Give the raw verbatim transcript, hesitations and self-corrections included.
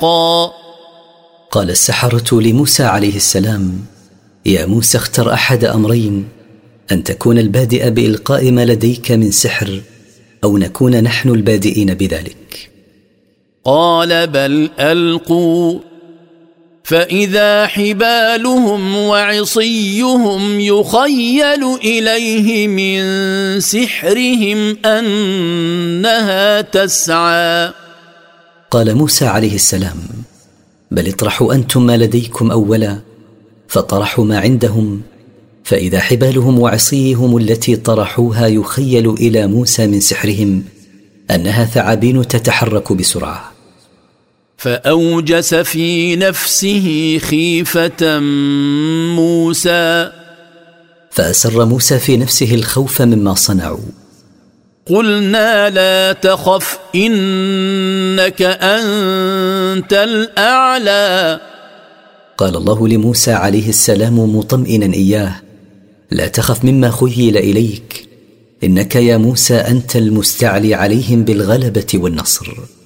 ألقى. قال السحرة لموسى عليه السلام: يا موسى، اختر أحد أمرين: أن تكون البادئ بإلقاء ما لديك من سحر، أو نكون نحن البادئين بذلك. قال: بل ألقوا، فإذا حبالهم وعصيهم يخيل إليه من سحرهم أنها تسعى. قال موسى عليه السلام: بل اطرحوا أنتم ما لديكم أولا. فطرحوا ما عندهم، فإذا حبالهم وعصيهم التي طرحوها يخيل إلى موسى من سحرهم أنها ثعابين تتحرك بسرعة. فأوجس في نفسه خيفة موسى، فأسر موسى في نفسه الخوف مما صنعوا. قلنا لا تخف إنك أنت الأعلى. قال الله لموسى عليه السلام مطمئنا إياه: لا تخف مما خيل إليك، إنك يا موسى أنت المستعلي عليهم بالغلبة والنصر.